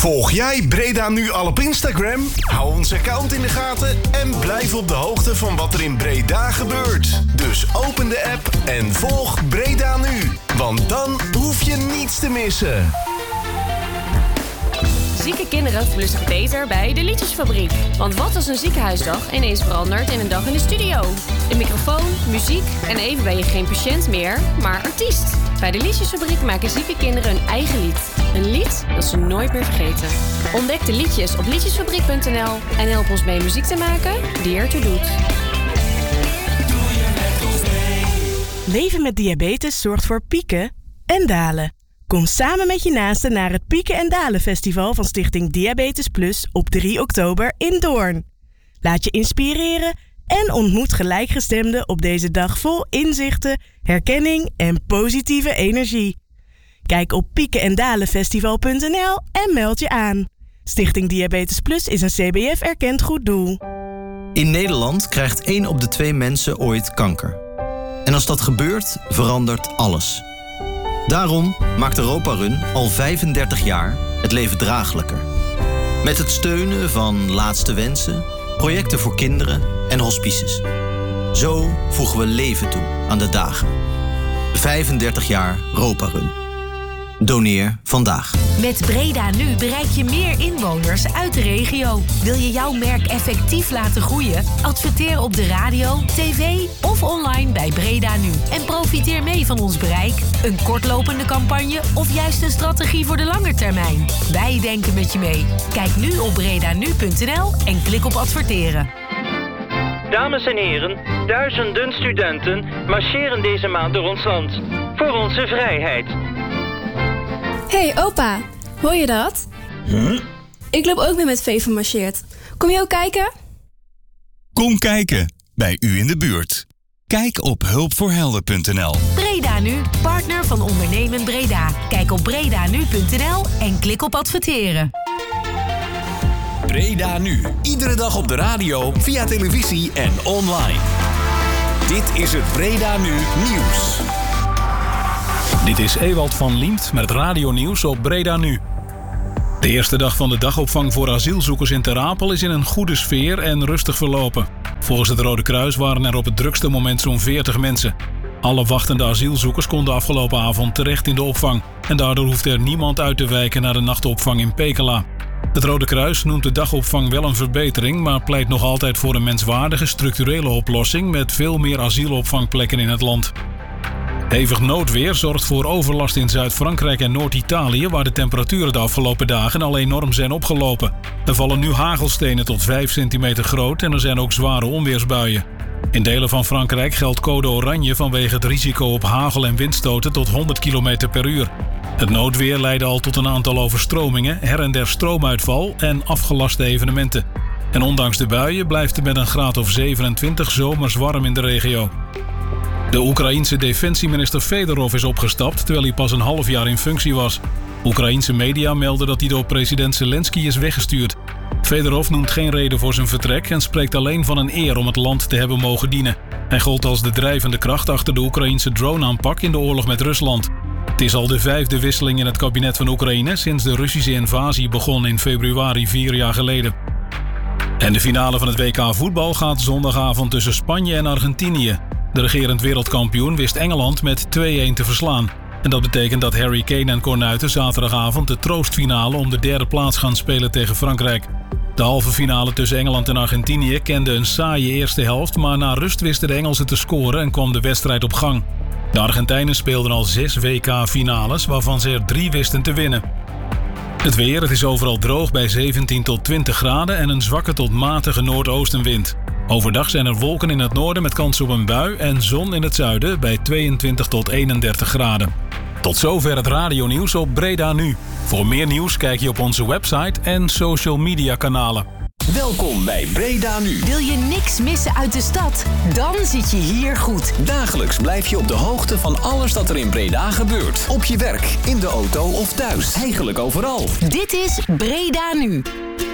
Volg jij Breda Nu al op Instagram? Hou ons account in de gaten en blijf op de hoogte van wat er in Breda gebeurt. Dus open de app en volg Breda Nu. Want dan hoef je niets te missen. Zieke kinderen voelen zich beter bij de Liedjesfabriek. Want wat als een ziekenhuisdag ineens verandert in een dag in de studio? Een microfoon, muziek en even ben je geen patiënt meer, maar artiest. Bij de Liedjesfabriek maken zieke kinderen hun eigen lied. Een lied dat ze nooit meer vergeten. Ontdek de liedjes op liedjesfabriek.nl en help ons mee muziek te maken die ertoe doet. Leven met diabetes zorgt voor pieken en dalen. Kom samen met je naasten naar het Pieken en Dalen Festival van Stichting Diabetes Plus op 3 oktober in Doorn. Laat je inspireren en ontmoet gelijkgestemden op deze dag vol inzichten, herkenning en positieve energie. Kijk op piekenendalenfestival.nl en meld je aan. Stichting Diabetes Plus is een CBF-erkend goed doel. In Nederland krijgt 1 op de 2 mensen ooit kanker. En als dat gebeurt, verandert alles. Daarom maakt Europa Run al 35 jaar het leven draaglijker. Met het steunen van Laatste Wensen, projecten voor kinderen en hospices. Zo voegen we leven toe aan de dagen. 35 jaar Europa Run. Doneer vandaag. Met Breda Nu bereik je meer inwoners uit de regio. Wil je jouw merk effectief laten groeien? Adverteer op de radio, tv of online bij Breda Nu. En profiteer mee van ons bereik, een kortlopende campagne of juist een strategie voor de lange termijn. Wij denken met je mee. Kijk nu op bredanu.nl en klik op adverteren. Dames en heren, duizenden studenten marcheren deze maand door ons land. Voor onze vrijheid. Hey opa, hoor je dat? Ik loop ook mee met V van Marcheert. Kom je ook kijken? Kom kijken, bij u in de buurt. Kijk op hulpvoorhelden.nl. Breda Nu, partner van Ondernemen Breda. Kijk op bredanu.nl en klik op adverteren. Breda Nu, iedere dag op de radio, via televisie en online. Dit is het Breda Nu nieuws. Dit is Ewald van Liemt met het radionieuws op Breda Nu. De eerste dag van de dagopvang voor asielzoekers in Ter Apel is in een goede sfeer en rustig verlopen. Volgens het Rode Kruis waren er op het drukste moment zo'n 40 mensen. Alle wachtende asielzoekers konden afgelopen avond terecht in de opvang. En daardoor hoeft er niemand uit te wijken naar de nachtopvang in Pekela. Het Rode Kruis noemt de dagopvang wel een verbetering, maar pleit nog altijd voor een menswaardige structurele oplossing met veel meer asielopvangplekken in het land. Hevig noodweer zorgt voor overlast in Zuid-Frankrijk en Noord-Italië, waar de temperaturen de afgelopen dagen al enorm zijn opgelopen. Er vallen nu hagelstenen tot 5 centimeter groot en er zijn ook zware onweersbuien. In delen van Frankrijk geldt code oranje vanwege het risico op hagel- en windstoten tot 100 km per uur. Het noodweer leidde al tot een aantal overstromingen, her en der stroomuitval en afgelaste evenementen. En ondanks de buien blijft het met een graad of 27 zomers warm in de regio. De Oekraïense defensieminister Fedorov is opgestapt, terwijl hij pas een half jaar in functie was. Oekraïense media melden dat hij door president Zelensky is weggestuurd. Fedorov noemt geen reden voor zijn vertrek en spreekt alleen van een eer om het land te hebben mogen dienen. Hij gold als de drijvende kracht achter de Oekraïense drone-aanpak in de oorlog met Rusland. Het is al de 5e wisseling in het kabinet van Oekraïne sinds de Russische invasie begon in februari 4 jaar geleden. En de finale van het WK voetbal gaat zondagavond tussen Spanje en Argentinië. De regerend wereldkampioen wist Engeland met 2-1 te verslaan. En dat betekent dat Harry Kane en Cornuiten zaterdagavond de troostfinale om de 3e plaats gaan spelen tegen Frankrijk. De halve finale tussen Engeland en Argentinië kende een saaie eerste helft, maar na rust wisten de Engelsen te scoren en kwam de wedstrijd op gang. De Argentijnen speelden al 6 WK-finales, waarvan ze er 3 wisten te winnen. Het weer, het is overal droog bij 17 tot 20 graden en een zwakke tot matige noordoostenwind. Overdag zijn er wolken in het noorden met kans op een bui en zon in het zuiden bij 22 tot 31 graden. Tot zover het radionieuws op Breda Nu. Voor meer nieuws kijk je op onze website en social media kanalen. Welkom bij Breda Nu. Wil je niks missen uit de stad? Dan zit je hier goed. Dagelijks blijf je op de hoogte van alles dat er in Breda gebeurt. Op je werk, in de auto of thuis. Eigenlijk overal. Dit is Breda Nu.